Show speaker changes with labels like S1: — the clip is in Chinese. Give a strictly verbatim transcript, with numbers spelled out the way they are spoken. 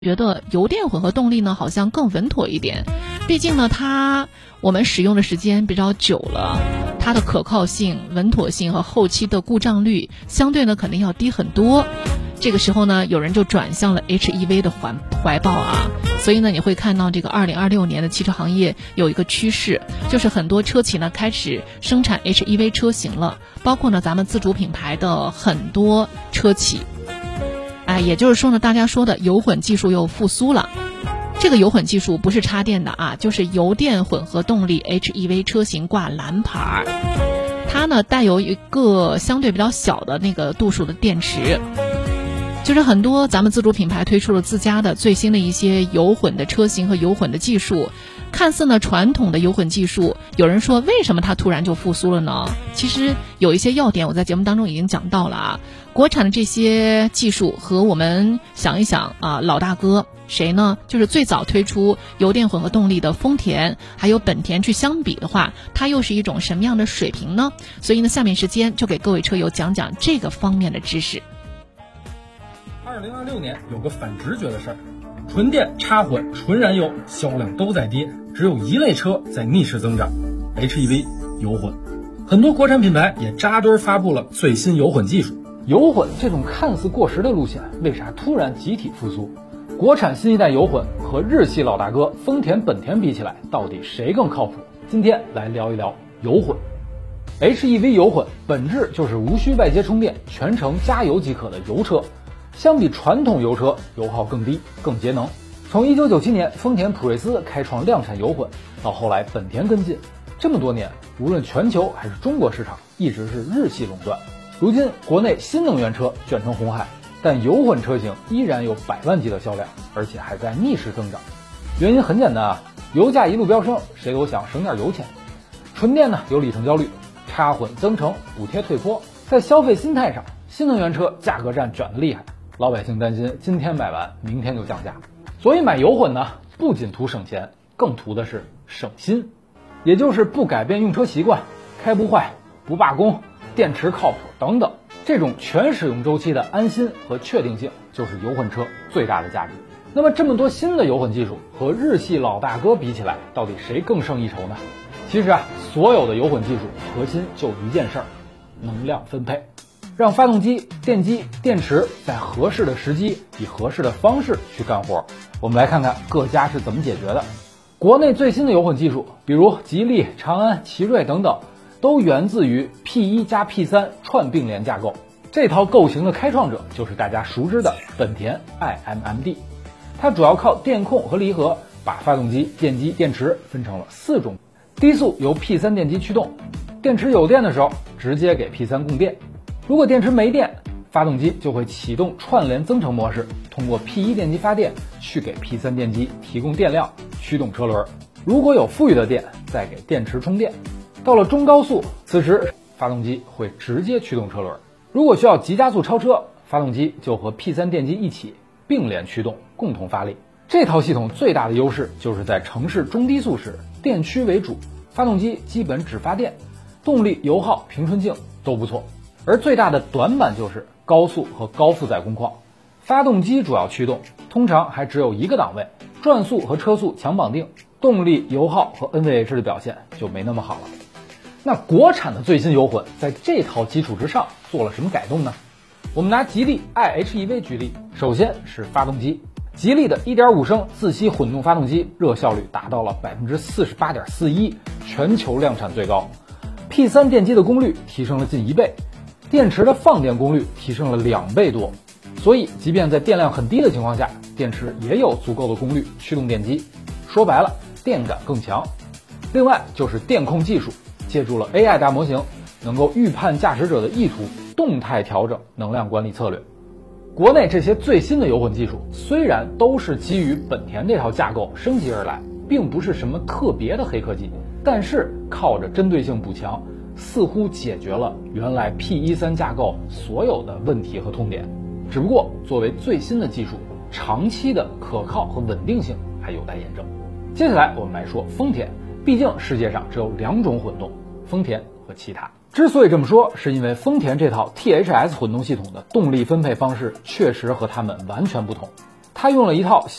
S1: 觉得油电混合动力呢好像更稳妥一点，毕竟呢它我们使用的时间比较久了，它的可靠性、稳妥性和后期的故障率相对呢肯定要低很多。这个时候呢有人就转向了 H E V 的怀怀抱啊，所以呢你会看到这个二零二六年的汽车行业有一个趋势，就是很多车企呢开始生产 H E V 车型了，包括呢咱们自主品牌的很多车企。哎，也就是说呢，大家说的油混技术又复苏了。这个油混技术不是插电的啊，就是油电混合动力 H E V 车型挂蓝牌，它呢带有一个相对比较小的那个度数的电池。就是很多咱们自主品牌推出了自家的最新的一些油混的车型和油混的技术，看似呢传统的油混技术，有人说为什么它突然就复苏了呢？其实有一些要点我在节目当中已经讲到了啊。国产的这些技术和我们想一想啊，老大哥谁呢？就是最早推出油电混合动力的丰田还有本田去相比的话，它又是一种什么样的水平呢？所以呢下面时间就给各位车友讲讲这个方面的知识。
S2: 二零二六年有个反直觉的事儿，纯电、插混、纯燃油销量都在跌，只有一类车在逆势增长 ，H E V 油混。很多国产品牌也扎堆发布了最新油混技术。
S3: 油混这种看似过时的路线，为啥突然集体复苏？国产新一代油混和日系老大哥丰田、本田比起来，到底谁更靠谱？今天来聊一聊油混。H E V 油混本质就是无需外接充电，全程加油即可的油车。相比传统油车，油耗更低，更节能。从一九九七年丰田普锐斯开创量产油混，到后来本田跟进，这么多年，无论全球还是中国市场，一直是日系垄断。如今国内新能源车卷成红海，但油混车型依然有百万级的销量，而且还在逆势增长。原因很简单啊，油价一路飙升，谁都想省点油钱。纯电呢有里程焦虑，插混增程补贴退坡，在消费心态上，新能源车价格战卷得厉害。老百姓担心今天买完明天就降价，所以买油混呢不仅图省钱，更图的是省心，也就是不改变用车习惯，开不坏，不罢工，电池靠谱等等，这种全使用周期的安心和确定性就是油混车最大的价值。那么这么多新的油混技术和日系老大哥比起来，到底谁更胜一筹呢？其实啊，所有的油混技术核心就一件事儿，能量分配。让发动机、电机、电池在合适的时机以合适的方式去干活。我们来看看各家是怎么解决的。国内最新的油混技术，比如吉利、长安、奇瑞等等，都源自于 P 一 加 P 三 串并联架构。这套构型的开创者就是大家熟知的本田 I M M D， 它主要靠电控和离合把发动机、电机、电池分成了四种。低速由 P 三 电机驱动，电池有电的时候直接给 P 三 供电。如果电池没电，发动机就会启动串联增程模式，通过 P 一 电机发电去给 P 三 电机提供电量，驱动车轮。如果有富裕的电，再给电池充电。到了中高速，此时发动机会直接驱动车轮。如果需要急加速超车，发动机就和 P 三 电机一起并联驱动，共同发力。这套系统最大的优势就是在城市中低速时，电驱为主，发动机基本只发电，动力、油耗、平顺性都不错。而最大的短板就是高速和高负载工况，发动机主要驱动，通常还只有一个档位，转速和车速强绑定，动力、油耗和 N V H 的表现就没那么好了。那国产的最新油混在这套基础之上做了什么改动呢？我们拿吉利 I H E V 举例，首先是发动机，吉利的 一点五 升自吸混动发动机热效率达到了 百分之四十八点四一， 全球量产最高。 P 三 电机的功率提升了近一倍，电池的放电功率提升了两倍多，所以即便在电量很低的情况下，电池也有足够的功率驱动电机，说白了，电感更强。另外就是电控技术，借助了 A I 大模型，能够预判驾驶者的意图，动态调整能量管理策略。国内这些最新的油混技术虽然都是基于本田这套架构升级而来，并不是什么特别的黑科技，但是靠着针对性补强，似乎解决了原来 P 一 三 架构所有的问题和痛点。只不过作为最新的技术，长期的可靠和稳定性还有待验证。接下来我们来说丰田，毕竟世界上只有两种混动，丰田和其他。之所以这么说，是因为丰田这套 T H S 混动系统的动力分配方式确实和他们完全不同。 他用了一套